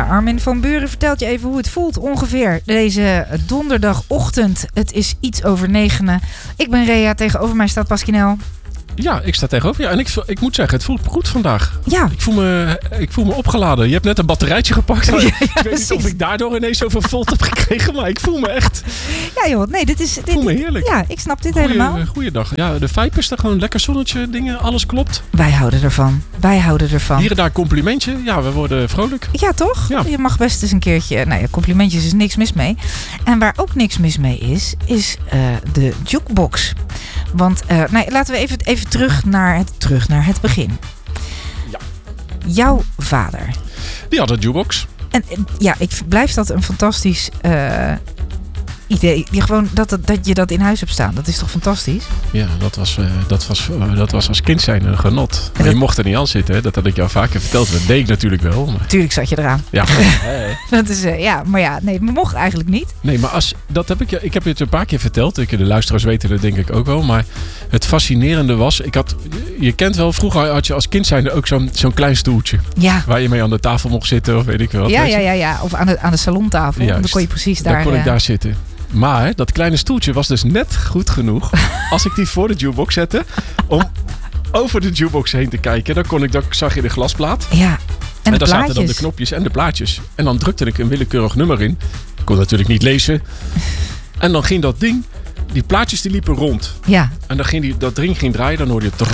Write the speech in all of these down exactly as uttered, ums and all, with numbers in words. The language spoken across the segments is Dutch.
Ja, Armin van Buuren vertelt je even hoe het voelt ongeveer deze donderdagochtend. Het is iets over negenen. Ik ben Rea, tegenover mij staat Pasquinel. Ja, ik sta tegenover. Ja, en ik, ik moet zeggen, het voelt goed vandaag. Ja. Ik voel, me, ik voel me opgeladen. Je hebt net een batterijtje gepakt. Ja, ja, ik weet precies. niet of ik daardoor ineens zoveel volt heb gekregen, maar ik voel me echt... Ja joh, nee, dit is... Dit, ik voel me heerlijk. Ja, ik snap dit Goeie, helemaal. Goeiedag. Ja, de vijp is er gewoon lekker zonnetje, dingen, alles klopt. Wij houden ervan. Wij houden ervan. Hier en daar complimentje. Ja, we worden vrolijk. Ja, toch? Ja. Je mag best eens een keertje... Nou ja, complimentjes is niks mis mee. En waar ook niks mis mee is, is uh, de jukebox. Want uh, nou, laten we even, even terug, naar het, terug naar het begin. Ja. Jouw vader. Die had een jukebox. En ja, ik blijf dat een fantastisch uh, idee. Die gewoon dat, dat, dat je dat in huis hebt staan. Dat is toch fantastisch? Ja, dat was, uh, dat was, uh, dat was als kind zijn een genot. Maar dat... je mocht er niet aan zitten. Hè? Dat had ik jou vaker verteld. Dat deed ik natuurlijk wel. Maar... Tuurlijk zat je eraan. Ja. dat is, uh, ja, maar ja, nee, we mochten eigenlijk niet. Nee, maar als, dat heb ik, ik heb het een paar keer verteld. Ik, de luisteraars weten dat denk ik ook wel. Maar het fascinerende was, ik had, je kent wel, vroeger had je als kind zijnde ook zo'n, zo'n klein stoeltje. Ja. Waar je mee aan de tafel mocht zitten of weet ik wel. Ja, ja, ja, ja. Of aan de, aan de salontafel. Juist. Dan kon je precies daar... Daar kon ik uh... daar zitten. Maar dat kleine stoeltje was dus net goed genoeg als ik die voor de jukebox zette om over de jukebox heen te kijken. Dan kon ik, dan zag je de glasplaat. Ja. En, en de daar plaatjes. zaten dan de knopjes en de plaatjes. En dan drukte ik een willekeurig nummer in. Ik kon natuurlijk niet lezen. En dan ging dat ding, die plaatjes die liepen rond. Ja. En dan ging die, dat ding ging draaien, dan hoorde je trrr.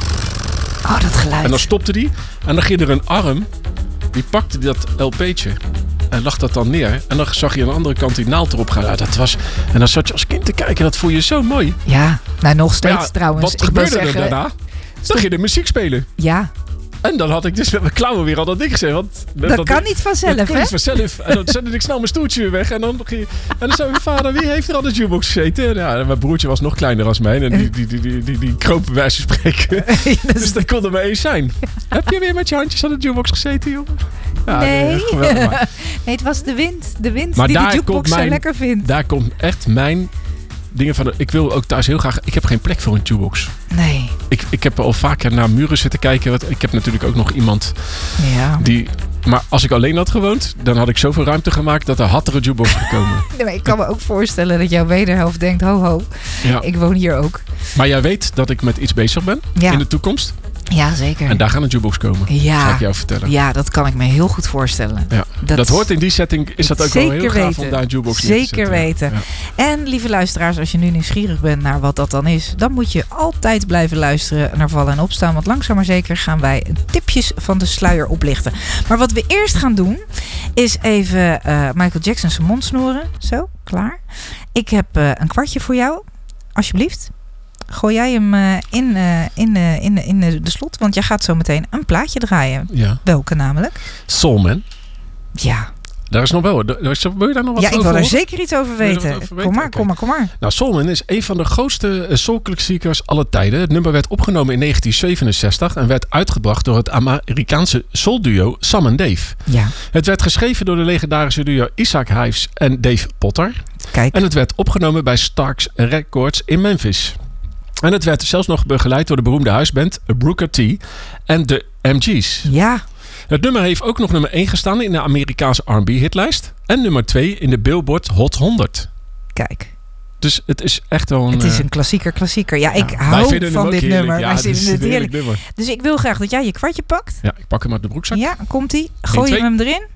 Oh, dat geluid. En dan stopte die. En dan ging er een arm, die pakte dat L P'tje. En lag dat dan neer. En dan zag je aan de andere kant die naald erop gaan. Ja, dat was, en dan zat je als kind te kijken. Dat vond je zo mooi. Ja, nou nog steeds ja, trouwens. Wat ik gebeurde zeggen, er daarna? Dan ging je de muziek spelen. Ja. En dan had ik dus met mijn klauwen weer al dat ding gezegd. Want dat, dat kan ding, niet vanzelf, dat kon hè? niet vanzelf. En dan zette ik snel mijn stoeltje weer weg. En dan, ging, en dan zei mijn vader, wie heeft er al de jukebox gezeten? En ja, mijn broertje was nog kleiner als mij. En die, die, die, die, die, die kroop bij wijze van spreken. Dus dat kon er maar eens zijn. Heb je weer met je handjes aan de jukebox gezeten, jongen? Ja, nee. Nee, geweldig, maar. nee, het was de wind. De wind maar die daar de jukebox mijn, zo lekker vindt. Daar komt echt mijn dingen van... De, ik wil ook thuis heel graag... Ik heb geen plek voor een jukebox. Nee. Ik, ik heb al vaker naar muren zitten kijken. Want ik heb natuurlijk ook nog iemand ja. die... Maar als ik alleen had gewoond, dan had ik zoveel ruimte gemaakt dat er had er een jukebox gekomen. Nee, maar ik kan me ook voorstellen dat jouw wederhelft denkt, ho ho, ja. ik woon hier ook. Maar jij weet dat ik met iets bezig ben ja. in de toekomst. Ja, zeker. En daar gaat een jukebox komen. Ja. Dat ga ik jou vertellen. Ja, dat kan ik me heel goed voorstellen. Ja. Dat, dat hoort in die setting, is dat ook wel heel gaaf weten. om daar een jukebox zeker neer te zetten. weten. Ja. En lieve luisteraars, als je nu nieuwsgierig bent naar wat dat dan is, dan moet je altijd blijven luisteren naar Vallen en Opstaan. Want langzaam maar zeker gaan wij tipjes van de sluier oplichten. Maar wat we eerst gaan doen, is even uh, Michael Jackson zijn mond snoeren. Zo, klaar. Ik heb uh, een kwartje voor jou. Alsjeblieft. Gooi jij hem uh, in, uh, in, uh, in, in de, de slot, want jij gaat zo meteen een plaatje draaien. Ja. Welke namelijk? Soulman. Ja. Daar is nog wel. Wil je daar nog wat ja, over ik wil er zeker iets over weten. Over weten? Kom maar, okay. kom maar, kom maar. Nou, Soulman is een van de grootste soulklassiekers aller tijden. Het nummer werd opgenomen in negentien zevenenzestig en werd uitgebracht door het Amerikaanse soulduo Sam en Dave. Ja. Het werd geschreven door de legendarische duo Isaac Hayes en Dave Potter. Kijk. En het werd opgenomen bij Stax Records in Memphis. En het werd zelfs nog begeleid door de beroemde huisband Booker T en de M G's. Ja. Het nummer heeft ook nog nummer één gestaan in de Amerikaanse R en B hitlijst. En nummer twee in de Billboard Hot honderd. Kijk. Dus het is echt wel een... Het is een klassieker klassieker. Ja, ik ja, hou van dit heerlijk. nummer. Ja, wij vinden het heerlijk. Nummer. Dus ik wil graag dat jij je kwartje pakt. Ja, ik pak hem uit de broekzak. Ja, komt-ie. Gooi je hem erin.